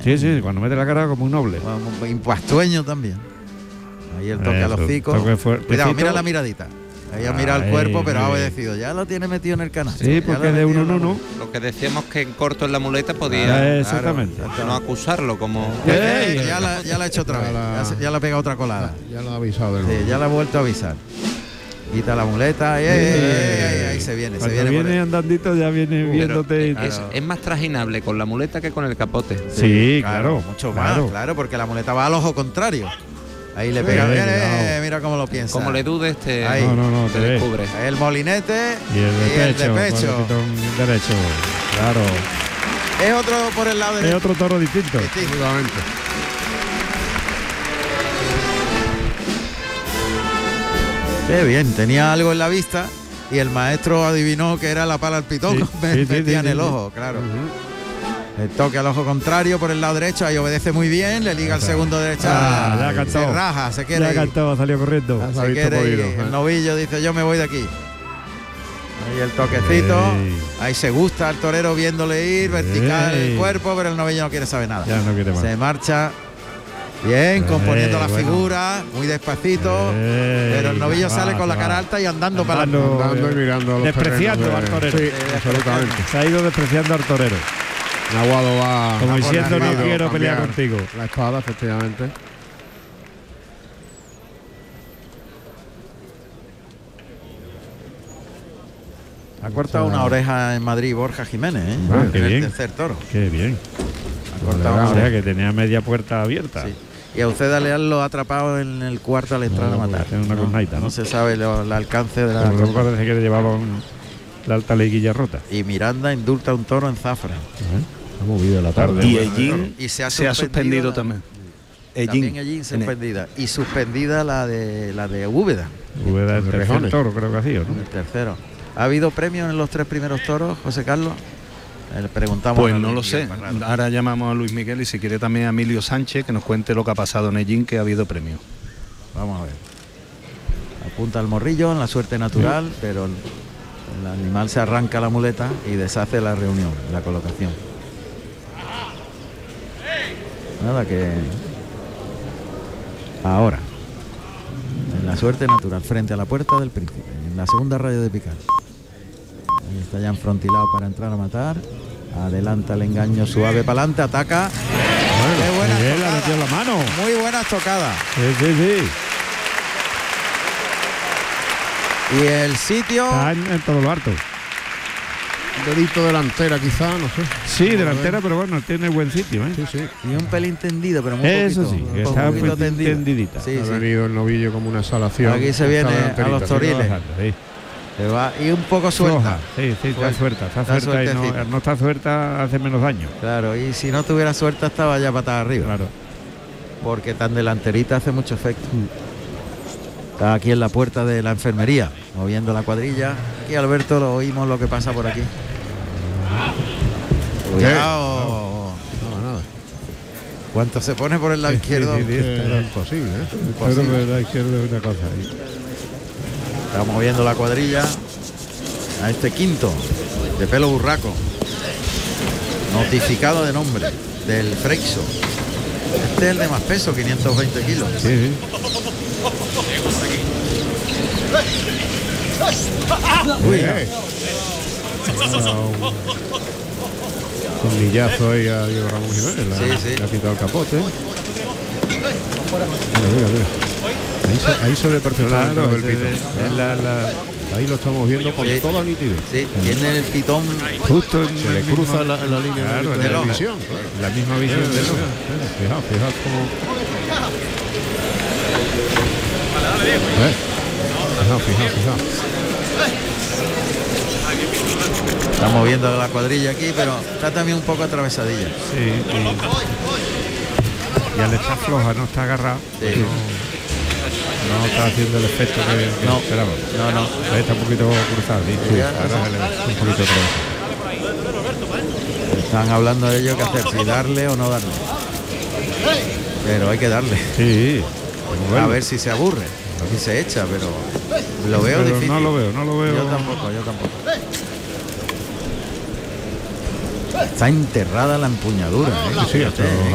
Sí, sí, cuando mete la cara como un noble. Impuestueño también. Ahí el toque a los hocicos. Cuidado, mira la miradita. Ella mira el cuerpo, pero ha obedecido. Ya lo tiene metido en el canasto. Sí, porque de uno en uno. Lo que decíamos que en corto en la muleta podía exactamente. no acusarlo como... Ya la ha hecho otra vez. Ya la ha pegado otra colada. Ya lo ha avisado. Sí, ya la ha vuelto a avisar. Quita la muleta. Ahí se viene. Cuando viene andandito ya viene viéndote. Es más trajinable con la muleta que con el capote. Sí, claro. Mucho más, claro, porque la muleta va al ojo contrario. Ahí le pega, mira cómo lo piensa. Como le dudes, te descubre. El molinete y el de pecho. Derecho, claro. Es otro por el lado derecho. Es otro toro distinto. Seguramente. Qué bien, tenía algo en la vista y el maestro adivinó que era la pala al pitón. Metía en el ojo, claro. El toque al ojo contrario por el lado derecho, ahí obedece muy bien, le liga al segundo derecho. Se raja, se quiere. Ya cantó, salió corriendo. Se quiere ir. El novillo dice, yo me voy de aquí. Ahí el toquecito, ahí se gusta al torero viéndole ir, vertical el cuerpo, pero el novillo no quiere saber nada. Ya no quiere más. Se marcha. Bien, componiendo la figura, muy despacito, pero el novillo sale con la cara alta y andando para andando y mirando a los despreciando al torero. Sí, absolutamente. Se ha ido despreciando al torero. Nahuado va como diciendo no quiero pelear contigo. La espada, efectivamente. Ha cortado una oreja en Madrid Borja Jiménez, qué bien. El tercer toro. Qué bien. Ha cortado una oreja que tenía media puerta abierta. Sí. Y a Uceda Leal lo ha atrapado en el cuarto al entrar a matar. Una cornaita, no se sabe el alcance de la... Parece que le llevaban la alta liguilla rota. Y Miranda indulta un toro en zafra. Ha movido la tarde. Y Ellín se ha suspendido también. También Ellín suspendida. Y suspendida la de Úbeda. Úbeda el tercer toro, creo que ha sido, ¿no? El tercero. ¿Ha habido premios en los tres primeros toros, José Carlos? Le preguntamos. Pues no lo sé. Ahora llamamos a Luis Miguel y si quiere también a Emilio Sánchez que nos cuente lo que ha pasado en Ellín, que ha habido premio. Vamos a ver. Apunta al morrillo en la suerte natural, pero el animal se arranca la muleta y deshace la reunión, la colocación. Nada que... Ahora. En la suerte natural, frente a la puerta del príncipe. En la segunda raya de picar. Ahí está ya enfrontilado para entrar a matar. Adelanta el engaño suave para adelante, ataca. Qué buena bien, la metió en la mano. Muy buenas tocadas. Sí. Y el sitio está en todo lo harto. Un dedito delantera quizá, no sé. Sí, delantera, pero bueno, tiene buen sitio, ¿eh? Sí. Y un pelín tendido, pero muy eso poquito. Sí, que está un poquito tendidita. Sí, ha venido el novillo como una salación. Aquí se viene a los toriles. Se va y un poco suelta. Sí, está suelta. Y no está suelta, hace menos daño. Claro, y si no tuviera suelta estaba ya patada arriba. Claro. Porque tan delanterita hace mucho efecto. Está aquí en la puerta de la enfermería, moviendo la cuadrilla. Y Alberto lo oímos lo que pasa por aquí. Cuidado. Nada. ¿Cuánto se pone por el lado izquierdo? Era imposible, Pero la izquierda es una cosa. Está moviendo la cuadrilla a este quinto de pelo burraco, notificado de nombre del Freixo. Este es el de más peso, 520 kilos. Sí. Uy, un lillazo ahí a Diego Ramón Jiménez. Sí. Le ha quitado el capote. Mira. Ahí se ve perfectamente el pitón. Ahí lo estamos viendo con toda nitidez. Sí, tiene el pitón justo se le cruza la línea de la visión. La misma visión del ojo. Fijaos cómo. Fijaos. Estamos viendo la cuadrilla aquí, pero está también un poco atravesadilla. Sí. Y al estar floja, no está agarrado. Sí. No está haciendo el efecto que esperaba. No. Está un poquito cruzado. Sí. Un poquito atravesado. Están hablando de ello, qué hacer, si darle o no darle. Pero hay que darle. Sí. A ver si se aburre, si se echa, pero lo veo difícil. No lo veo. Yo tampoco. Está enterrada la empuñadura. Sí, hasta los